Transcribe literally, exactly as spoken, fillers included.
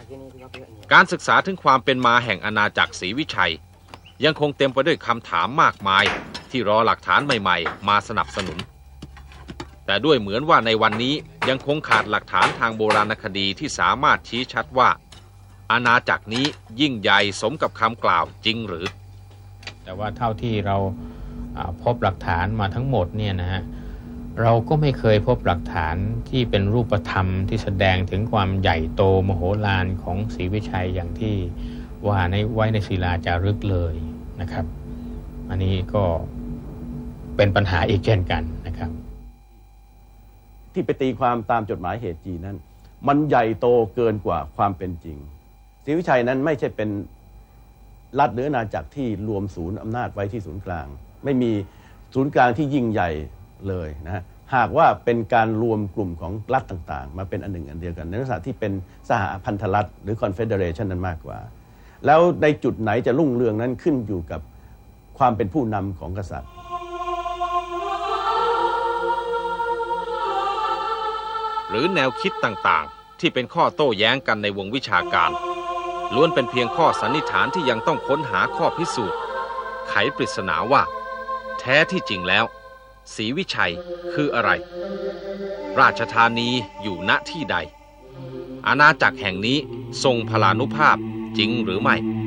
การศึกษาถึงความเป็นมาแห่งอาณาจักรศรีวิชัยยังคงเต็มไปด้วยคำถามมากมายที่รอหลักฐานใหม่ๆมาสนับสนุนแต่ด้วยเหมือนว่าในวันนี้ยังคงขาดหลักฐานทางโบราณคดีที่สามารถชี้ชัดว่าอาณาจักรนี้ยิ่งใหญ่สมกับคำกล่าวจริงหรือแต่ว่าเท่าที่เราพบหลักฐานมาทั้งหมดเนี่ยนะฮะเราก็ไม่เคยพบหลักฐานที่เป็นรูปธรรมที่แสดงถึงความใหญ่โตมโหฬารของศรีวิชัยอย่างที่ว่าในไว้ในศิลาจารึกเลยนะครับอันนี้ก็เป็นปัญหาอีกเช่นกันนะครับที่ไปตีความตามจดหมายเหตุจีนั้นมันใหญ่โตเกินกว่าความเป็นจริงศรีวิชัยนั้นไม่ใช่เป็นรัฐหรืออาณาจักรที่รวมศูนย์อำนาจไว้ที่ศูนย์กลางไม่มีศูนย์กลางที่ยิ่งใหญ่เลยนะฮะหากว่าเป็นการรวมกลุ่มของรัฐต่างๆมาเป็นอันหนึ่งอันเดียวกันในลักษณะที่เป็นสหพันธรัฐหรือคอนเฟเดเรชันนั้นมากกว่าแล้วในจุดไหนจะรุ่งเรืองนั้นขึ้นอยู่กับความเป็นผู้นำของกษัตริย์หรือแนวคิดต่างๆที่เป็นข้อโต้แย้งกันในวงวิชาการล้วนเป็นเพียงข้อสันนิษฐานที่ยังต้องค้นหาข้อพิสูจน์ไขปริศนาว่าแท้ที่จริงแล้วศรีวิชัยคืออะไรราชธานีอยู่ณที่ใดอาณาจักรแห่งนี้ทรงพลานุภาพจริงหรือไม่